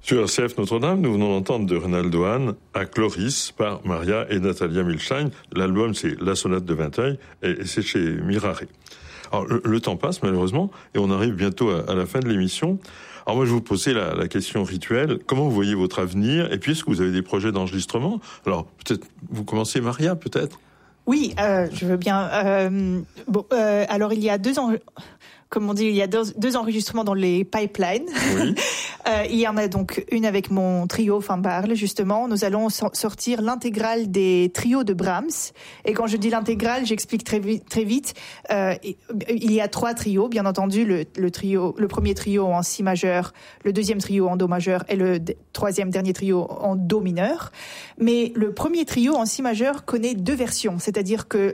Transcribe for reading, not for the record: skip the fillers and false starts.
Sur RCF Notre-Dame, nous venons d'entendre de Reynaldo Hahn à Chloris par Maria et Natalia Milstein. L'album, c'est La Sonate de Vinteuil et c'est chez Mirare. Alors, le temps passe malheureusement et on arrive bientôt à la fin de l'émission. Alors moi, je vous posais la question rituelle. Comment vous voyez votre avenir? Et puis, est-ce que vous avez des projets d'enregistrement? Alors, peut-être, vous commencez, Maria, peut-être? Oui, je veux bien. Alors, il y a 2 ans... Comme on dit, il y a deux enregistrements dans les pipelines. Oui. Il y en a donc une avec mon trio Van Baarle, justement. Nous allons sortir l'intégrale des trios de Brahms. Et quand je dis l'intégrale, j'explique très vite. Il y a 3 trios, bien entendu. Le premier trio en si majeur, le deuxième trio en do majeur et le troisième dernier trio en do mineur. Mais le premier trio en si majeur connaît 2 versions. C'est-à-dire que